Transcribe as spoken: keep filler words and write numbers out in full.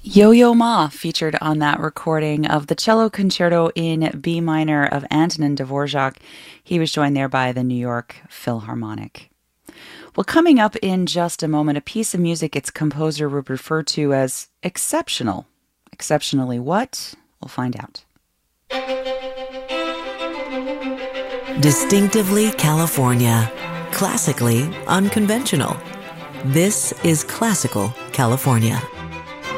Yo-Yo Ma featured on that recording of the cello concerto in B minor of Antonin Dvorak. He was joined there by the New York Philharmonic. Well, coming up in just a moment, a piece of music its composer would refer to as exceptional. Exceptionally what? We'll find out. Distinctively California. Classically unconventional. This is Classical California.